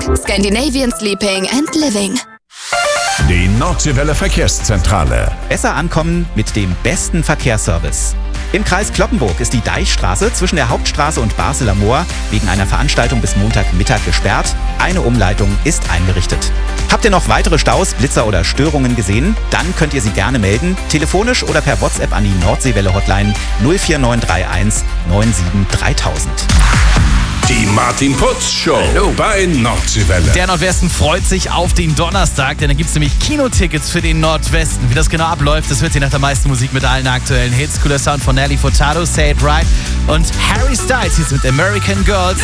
Scandinavian Sleeping and Living. Die Nordseewelle Verkehrszentrale. Besser ankommen mit dem besten Verkehrsservice. Im Kreis Cloppenburg ist die Deichstraße zwischen der Hauptstraße und Basler Moor wegen einer Veranstaltung bis Montagmittag gesperrt. Eine Umleitung ist eingerichtet. Habt ihr noch weitere Staus, Blitzer oder Störungen gesehen? Dann könnt ihr sie gerne melden, telefonisch oder per WhatsApp an die Nordseewelle-Hotline 04931 97 3000. Die Martin Putz Show bei Nordseewelle. Der Nordwesten freut sich auf den Donnerstag, denn da gibt es nämlich Kinotickets für den Nordwesten. Wie das genau abläuft, das hört ihr nach der meisten Musik mit allen aktuellen Hits. Cooler Sound von Nelly Furtado, Say It Right und Harry Styles hier mit American Girls.